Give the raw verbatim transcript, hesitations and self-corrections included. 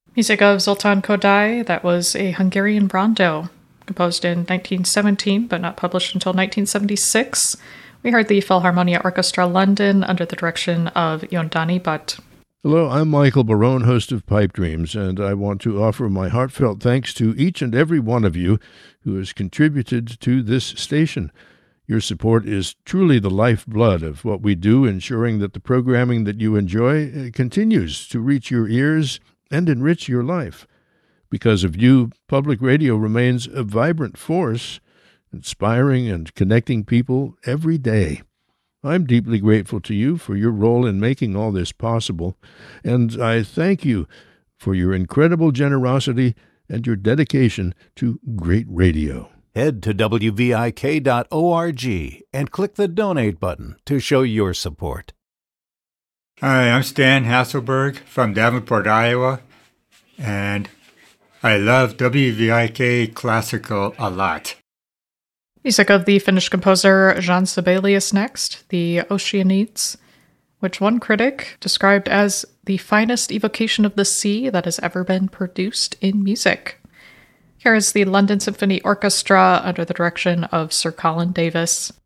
Music of Zoltán Kodály, that was a Hungarian rondo, composed in nineteen seventeen, but not published until nineteen seventy-six. We heard the Philharmonia Orchestra London under the direction of Yondani Butt. Hello, I'm Michael Barone, host of Pipe Dreams, and I want to offer my heartfelt thanks to each and every one of you who has contributed to this station. Your support is truly the lifeblood of what we do, ensuring that the programming that you enjoy continues to reach your ears and enrich your life. Because of you, public radio remains a vibrant force, inspiring and connecting people every day. I'm deeply grateful to you for your role in making all this possible, and I thank you for your incredible generosity and your dedication to great radio. Head to W V I K dot org and click the donate button to show your support. Hi, I'm Stan Hasselberg from Davenport, Iowa, and I love W V I K Classical a lot. Music of the Finnish composer Jan Sibelius next, the Oceanides, which one critic described as the finest evocation of the sea that has ever been produced in music. Here is the London Symphony Orchestra under the direction of Sir Colin Davis.